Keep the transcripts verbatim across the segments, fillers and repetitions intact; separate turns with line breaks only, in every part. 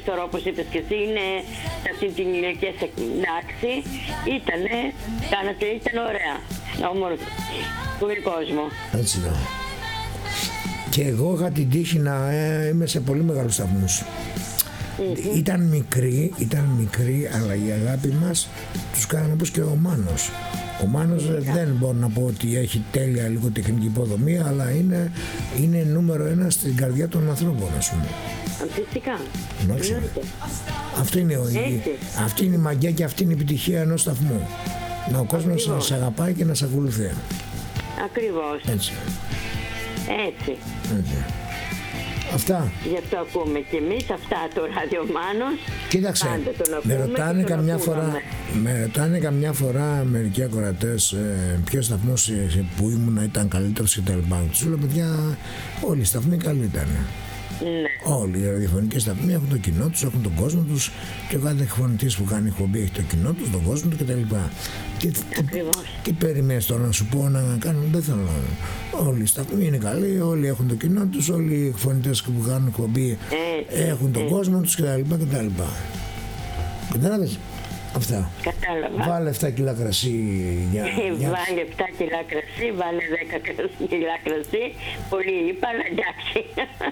τώρα, όπως είπες και εσύ, είναι σε αυτή την ηλικία τάξη. Ήτανε, κάνατε, ήταν ωραία. Όμορφο. Πολύ κόσμο.
Έτσι ναι. Και εγώ είχα την τύχη να ε, είμαι σε πολύ μεγάλους σταθμούς. Mm-hmm. Ήταν μικρή, ήταν μικρή, αλλά η αγάπη μας τους κάναμε όπως και ο Μάνος. Ο Μάνος yeah. δεν μπορώ να πω ότι έχει τέλεια λίγο τεχνική υποδομή, αλλά είναι, είναι νούμερο ένα στην καρδιά των ανθρώπων, ας πούμε.
Φυσικά.
Αυτό είναι, η, αυτή είναι η μαγιά και αυτή είναι η επιτυχία ενός σταθμού. Να ο κόσμος να σε αγαπάει και να σε ακολουθεί.
Ακριβώς.
Έτσι.
Έτσι.
Έτσι. Αυτά.
Γι' αυτό ακούμε και εμείς αυτά το ραδιομάνος.
Κοίταξε, με ρωτάνε, καμιά φορά, με ρωτάνε καμιά φορά μερικοί ακροατές ε, ποιος σταθμός που ήμουν ήταν καλύτερος και τα λοιπά. Τους λέω, παιδιά, όλοι οι σταθμοί καλοί ήταν. Ναι. Όλοι οι ραδιοφωνικές σταθμοί έχουν το κοινό τους, έχουν τον κόσμο τους και ο κάθε εκφωνητής που κάνει εκπομπή έχει το κοινό τους, τον κόσμο του κτλ. Τι, τι περιμένεις τώρα να σου πω να κάνουν, δεν θέλω. Όλοι οι σταθμοί είναι καλοί, όλοι έχουν το κοινό τους, όλοι οι εκφωνητές που κάνουν εκπομπή ε, έχουν ε, τον ε. κόσμο τους κτλ. κτλ. Κατάλαβες αυτά.
Κατάλαβα.
Βάλε επτά κιλά κρασί. Για, για...
Βάλε επτά κιλά κρασί, βάλε δέκα κιλά κρασί. Πολύ είπα, αλλά εντάξει.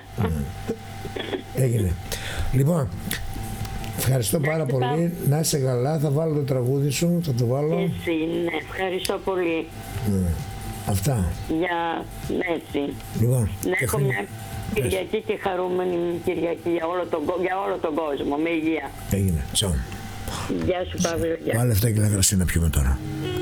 Έγινε. Λοιπόν, ευχαριστώ πάρα πολύ. Να είσαι καλά. Θα βάλω το τραγούδι σου. Θα το βάλω.
Εσύ, ναι. Ευχαριστώ πολύ.
Ναι. Αυτά.
Για έτσι.
Λοιπόν,
να έχω μια Κυριακή και χαρούμενη Κυριακή για όλο τον, για όλο τον κόσμο. Με υγεία.
Έγινε. Τσάου.
Γεια σου, Παύλο.
Βάλε επτά κιλά κρασί να πιούμε τώρα.